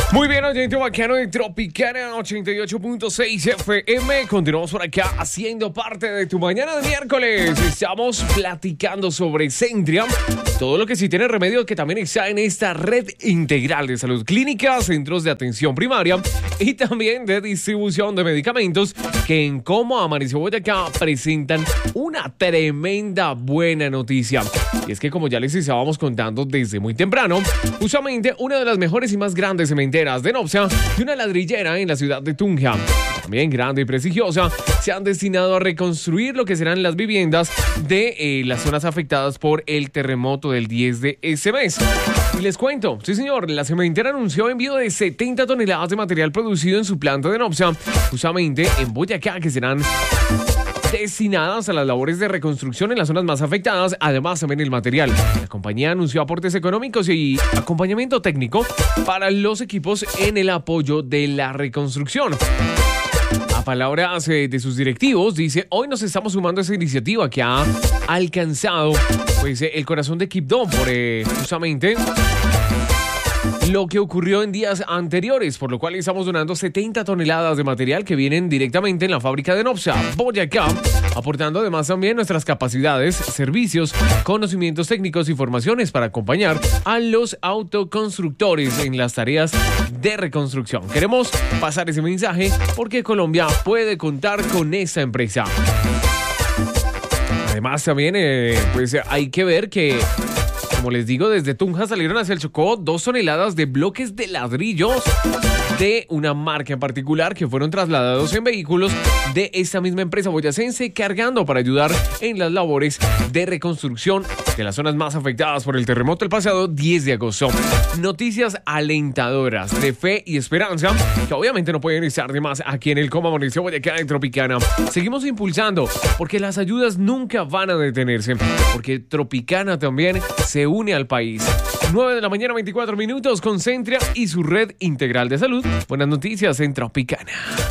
Muy bien, oyente bacano de Tropicana 88.6 FM. Continuamos por acá haciendo parte de tu mañana de miércoles. Estamos platicando sobre Centria, todo lo que sí tiene remedio que también está en esta red integral de salud, clínicas, centros de atención primaria y también de distribución de medicamentos que en Cómo Amaneció Boyacá presentan una tremenda buena noticia. Y es que, como ya les estábamos contando desde muy temprano, justamente una de las mejores y más grandes cementeras de Nopcia y una ladrillera en la ciudad de Tunja, también grande y prestigiosa, se han destinado a reconstruir lo que serán las viviendas de las zonas afectadas por el terremoto del 10 de ese mes. Y les cuento, sí señor, la cementera anunció envío de 70 toneladas de material producido en su planta de Nopcia, justamente en Boyacá, que serán destinadas a las labores de reconstrucción en las zonas más afectadas. Además, también el material. La compañía anunció aportes económicos y acompañamiento técnico para los equipos en el apoyo de la reconstrucción. A palabras de sus directivos, dice: hoy nos estamos sumando a esa iniciativa que ha alcanzado pues, el corazón de Quibdó por justamente lo que ocurrió en días anteriores, por lo cual estamos donando 70 toneladas de material que vienen directamente en la fábrica de Nopcia, Boyacá, aportando además también nuestras capacidades, servicios, conocimientos técnicos y formaciones para acompañar a los autoconstructores en las tareas de reconstrucción. Queremos pasar ese mensaje porque Colombia puede contar con esa empresa. Además también pues hay que ver que, como les digo, desde Tunja salieron hacia el Chocó 2 toneladas de bloques de ladrillos de una marca en particular que fueron trasladados en vehículos de esta misma empresa boyacense, cargando para ayudar en las labores de reconstrucción de las zonas más afectadas por el terremoto el pasado 10 de agosto. Noticias alentadoras de fe y esperanza que obviamente no pueden estar de más aquí en el Cómo Amaneció Boyacá en Tropicana. Seguimos impulsando porque las ayudas nunca van a detenerse, porque Tropicana también se une al país. 9 de la mañana, 24 minutos, con Centria y su red integral de salud. Buenas noticias en Tropicana.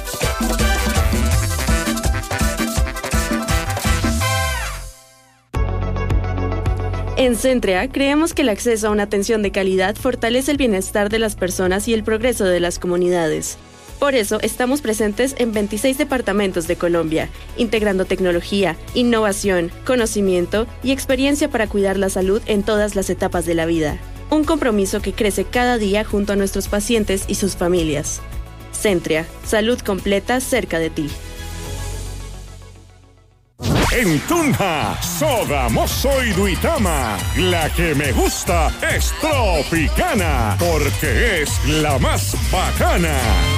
En Centria creemos que el acceso a una atención de calidad fortalece el bienestar de las personas y el progreso de las comunidades. Por eso estamos presentes en 26 departamentos de Colombia, integrando tecnología, innovación, conocimiento y experiencia para cuidar la salud en todas las etapas de la vida. Un compromiso que crece cada día junto a nuestros pacientes y sus familias. Centria, salud completa cerca de ti. En Tunja, Sogamoso y Duitama, la que me gusta es Tropicana, porque es la más bacana.